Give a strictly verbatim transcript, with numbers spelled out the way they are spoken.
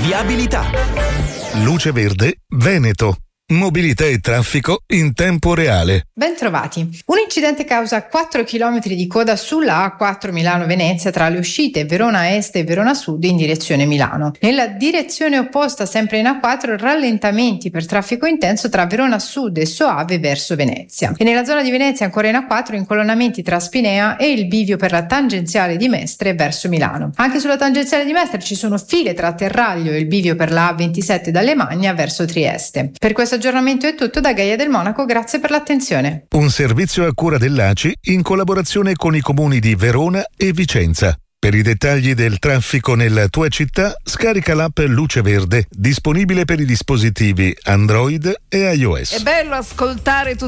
viabilità. Luce Verde Veneto. Mobilità e traffico in tempo reale. Bentrovati. Un incidente causa quattro chilometri di coda sulla A quattro Milano-Venezia tra le uscite Verona Est e Verona Sud in direzione Milano. Nella direzione opposta, sempre in A quattro, rallentamenti per traffico intenso tra Verona Sud e Soave verso Venezia. E nella zona di Venezia, ancora in A quattro, incolonnamenti tra Spinea e il bivio per la tangenziale di Mestre verso Milano. Anche sulla tangenziale di Mestre ci sono file tra Terraglio e il bivio per la A ventisette da Lemagna verso Trieste. Per questo aggiornamento è tutto da Gaia del Monaco, grazie per l'attenzione. Un servizio a cura dell'A C I in collaborazione con i comuni di Verona e Vicenza. Per i dettagli del traffico nella tua città, scarica l'app Luce Verde, disponibile per i dispositivi Android e iOS. È bello ascoltare